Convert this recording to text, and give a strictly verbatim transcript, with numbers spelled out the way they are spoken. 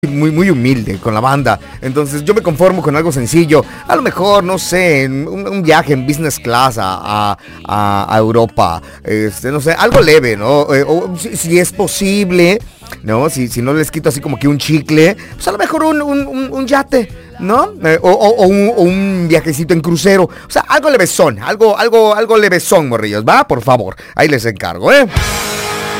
muy, muy humilde con la banda. Entonces yo me conformo con algo sencillo. A lo mejor, no sé, un, un viaje en business class a, a, a Europa. Este, no sé, algo leve, ¿no? Eh, o si, si es posible, ¿no? Si, si no les quito así como que un chicle, pues a lo mejor un, un, un, un yate, ¿no? Eh, o, o, o, un, o un viajecito en crucero. O sea, algo levesón, algo, algo, algo levesón, morrillos, ¿va? Por favor, ahí les encargo, ¿eh?